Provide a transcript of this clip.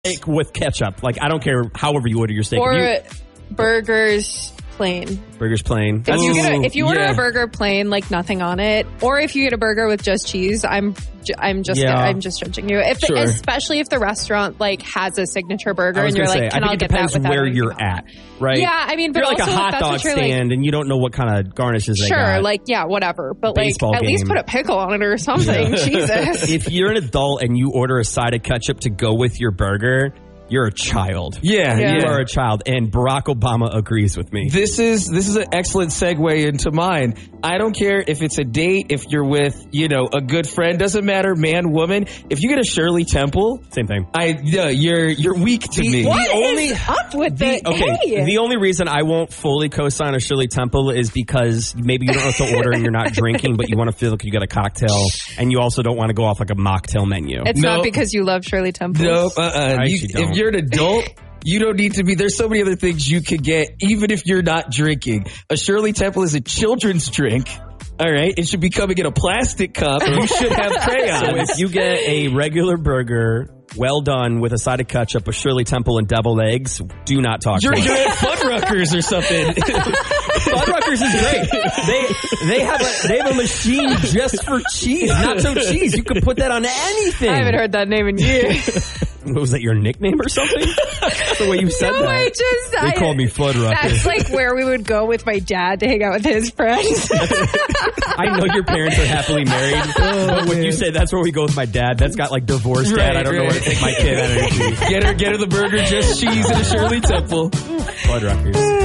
steak with ketchup. Like, I don't care however you order your steak. Or burgers plain. Burgers plain. If you order a burger plain, like nothing on it, or if you get a burger with just cheese, I'm just judging you. Especially if the restaurant like has a signature burger and you're like, can I get that without where you're at, right? Yeah, I mean, but you're like also a hot dog stand and you don't know what kind of garnishes they got. Sure, like whatever, but like at least put a pickle on it or something. Jesus. If you're an adult and you order a side of ketchup to go with your burger, you're a child. Yeah. You are a child. And Barack Obama agrees with me. This is an excellent segue into mine. I don't care if it's a date, if you're with, a good friend, doesn't matter, man, woman. If you get a Shirley Temple, same thing. You're weak to me. What is up with the only reason I won't fully co-sign a Shirley Temple is because maybe you don't know what to order and you're not drinking, but you want to feel like you got a cocktail, and you also don't want to go off like a mocktail menu. It's not because you love Shirley Temple. Nope. If you're an adult, you don't need to be. There's so many other things you could get, even if you're not drinking. A Shirley Temple is a children's drink. All right. It should be coming in a plastic cup. You should have crayons. So if you get a regular burger, well done, with a side of ketchup, a Shirley Temple, and deviled eggs, do not talk to me. You're at Fuddruckers or something. Fuddruckers is great. They have a machine just for cheese, nacho cheese. You can put that on anything. I haven't heard that name in years. Was that your nickname or something? That's the way you said that. They called me Fuddruckers. That's like where we would go with my dad to hang out with his friends. I know your parents are happily married, but when you say that's where we go with my dad, that's got like divorced dad. I don't know where to take my kid energy. Get her the burger, just cheese, and a Shirley Temple. Fuddruckers.